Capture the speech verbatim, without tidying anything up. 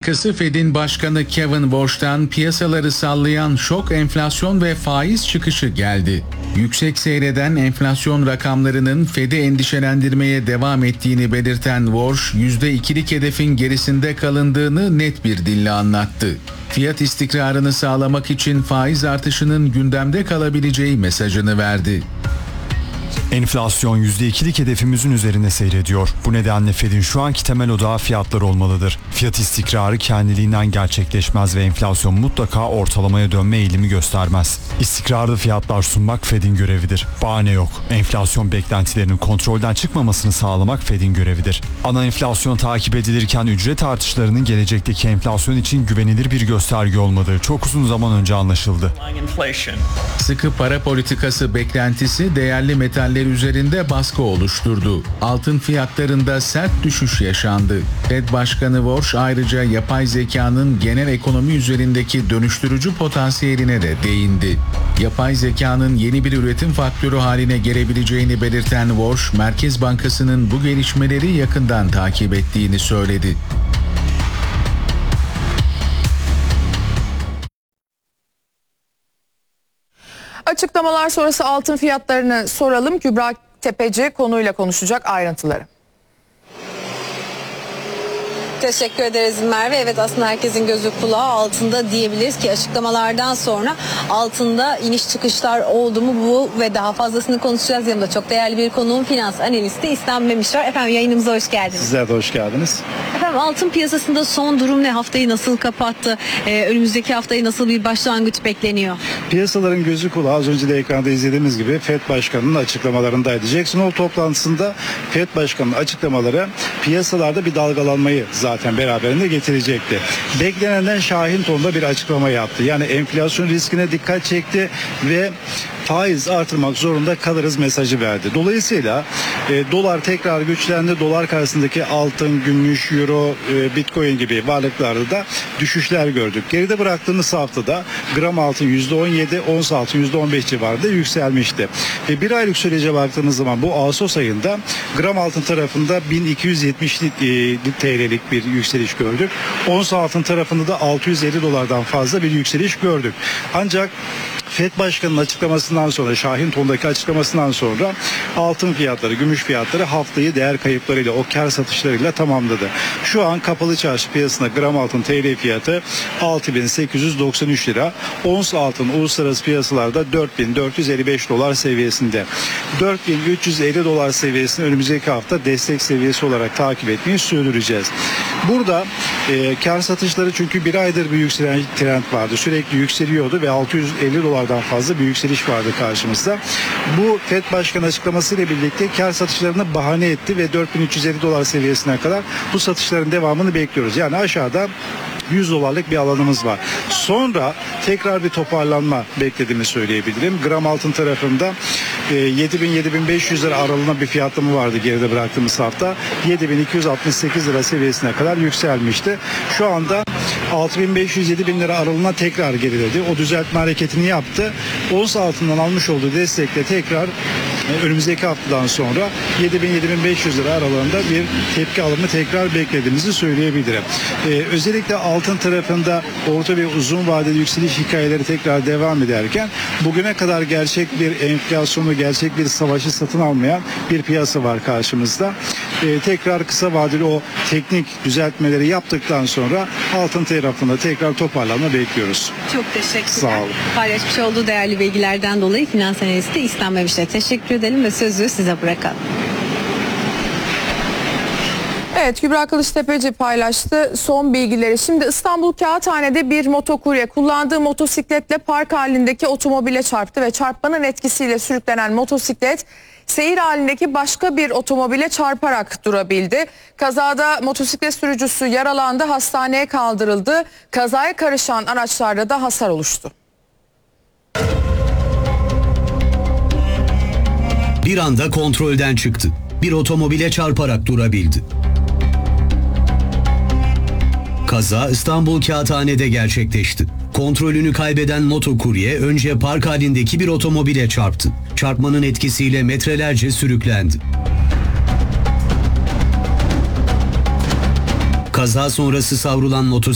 Bankası Fed'in başkanı Kevin Warsh'tan piyasaları sallayan şok enflasyon ve faiz çıkışı geldi. Yüksek seyreden enflasyon rakamlarının Fed'i endişelendirmeye devam ettiğini belirten Warsh, yüzde ikilik hedefin gerisinde kalındığını net bir dille anlattı. Fiyat istikrarını sağlamak için faiz artışının gündemde kalabileceği mesajını verdi. Enflasyon yüzde ikilik hedefimizin üzerinde seyrediyor. Bu nedenle Fed'in şu anki temel odağı fiyatlar olmalıdır. Fiyat istikrarı kendiliğinden gerçekleşmez ve enflasyon mutlaka ortalamaya dönme eğilimi göstermez. İstikrarlı fiyatlar sunmak Fed'in görevidir. Bahane yok. Enflasyon beklentilerinin kontrolden çıkmamasını sağlamak Fed'in görevidir. Ana enflasyon takip edilirken ücret artışlarının gelecekteki enflasyon için güvenilir bir gösterge olmadığı çok uzun zaman önce anlaşıldı. Sıkı para politikası beklentisi değerli metaller üzerinde baskı oluşturdu. Altın fiyatlarında sert düşüş yaşandı. Fed Başkanı Warsh ayrıca yapay zekanın genel ekonomi üzerindeki dönüştürücü potansiyeline de değindi. Yapay zekanın yeni bir üretim faktörü haline gelebileceğini belirten Warsh, Merkez Bankası'nın bu gelişmeleri yakından takip ettiğini söyledi. Açıklamalar sonrası altın fiyatlarını soralım. Kübra Tepeci konuyla konuşacak, ayrıntıları. Teşekkür ederiz Merve. Evet, aslında herkesin gözü kulağı altında diyebiliriz ki açıklamalardan sonra altında iniş çıkışlar oldu mu bu ve daha fazlasını konuşacağız. Yanımda çok değerli bir konuğum, finans analisti İslam Memiş var. Efendim, yayınımıza hoş geldiniz. Sizler de hoş geldiniz. Efendim, altın piyasasında son durum ne? Haftayı nasıl kapattı? Ee, önümüzdeki haftayı nasıl bir başlangıç bekleniyor? Piyasaların gözü kulağı az önce de ekranda izlediğimiz gibi Fed Başkanı'nın açıklamalarındaydı. Jackson Hole toplantısında Fed Başkanı'nın açıklamaları piyasalarda bir dalgalanmayı zaten beraberinde getirecekti. Beklenenden şahin tonda bir açıklama yaptı. Yani enflasyon riskine dikkat çekti ve faiz artırmak zorunda kalırız mesajı verdi. Dolayısıyla e, dolar tekrar güçlendi. Dolar karşısındaki altın, gümüş, euro, e, bitcoin gibi varlıklarda da düşüşler gördük. Geride bıraktığımız haftada gram altın yüzde on yedi, ons altın yüzde on beş civarında yükselmişti. E, bir aylık sürece baktığımız zaman bu Ağustos ayında gram altın tarafında bin iki yüz yetmiş T L'lik bir yükseliş gördük. Ons altın tarafında da altı yüz elli dolardan fazla bir yükseliş gördük. Ancak Fed Başkanı'nın açıklamasından sonra, şahin tondaki açıklamasından sonra altın fiyatları, gümüş fiyatları haftayı değer kayıplarıyla, o kar satışlarıyla tamamladı. Şu an kapalı çarşı piyasasında gram altın T L fiyatı altı bin sekiz yüz doksan üç lira. Ons altın uluslararası piyasalarda dört bin dört yüz elli beş dolar seviyesinde. dört bin üç yüz elli dolar seviyesini önümüzdeki hafta destek seviyesi olarak takip etmeyi sürdüreceğiz. Burada e, kar satışları, çünkü bir aydır bir yükselen trend vardı. Sürekli yükseliyordu ve altı yüz elli dolardan fazla bir yükseliş vardı karşımızda. Bu Fed Başkanı açıklamasıyla birlikte kar satışlarını bahane etti ve dört bin üç yüz elli dolar seviyesine kadar bu satışların devamını bekliyoruz. Yani aşağıda yüz dolarlık bir alanımız var. Sonra tekrar bir toparlanma beklediğimi söyleyebilirim. Gram altın tarafında e, yedi bin yedi bin beş yüz lira aralığında bir fiyatlama vardı geride bıraktığımız hafta. yedi bin iki yüz altmış sekiz lira seviyesine kadar yükselmişti. Şu anda altı bin beş yüz yedi bin lira aralığına tekrar geriledi. O düzeltme hareketini yaptı. Ons altından almış olduğu destekle tekrar önümüzdeki haftadan sonra yedi bin yedi bin beş yüz lira aralığında bir tepki alımı tekrar beklediğimizi söyleyebilirim. Ee, özellikle altın tarafında orta ve uzun vadeli yükseliş hikayeleri tekrar devam ederken bugüne kadar gerçek bir enflasyonu, gerçek bir savaşı satın almayan bir piyasa var karşımızda. Ee, tekrar kısa vadeli o teknik düzeltmeleri yaptıktan sonra altın tarafında tekrar toparlanma bekliyoruz. Çok teşekkürler. Sağ olun. Paylaşmış olduğu değerli bilgilerden dolayı finans analisti İslam Memiş'e teşekkür edelim ve sözü size bırakalım. Evet, Kübra Kılıçtepeci paylaştı son bilgileri. Şimdi İstanbul Kağıthane'de bir motokurye kullandığı motosikletle park halindeki otomobile çarptı ve çarpmanın etkisiyle sürüklenen motosiklet seyir halindeki başka bir otomobile çarparak durabildi. Kazada motosiklet sürücüsü yaralandı, hastaneye kaldırıldı. Kazaya karışan araçlarda da hasar oluştu. Bir anda kontrolden çıktı. Bir otomobile çarparak durabildi. Kaza İstanbul Kağıthane'de gerçekleşti. Kontrolünü kaybeden motokurye önce park halindeki bir otomobile çarptı. Çarpmanın etkisiyle metrelerce sürüklendi. Kaza sonrası savrulan motosiklet